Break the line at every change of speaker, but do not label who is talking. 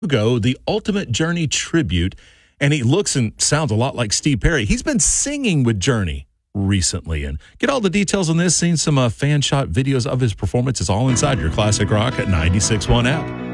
Go, the Ultimate Journey tribute, and he looks and sounds a lot like Steve Perry. He's been singing with Journey recently, and get all the details on this, seeing some fan shot videos of his performance. It's all inside your Classic Rock at 96.1 app.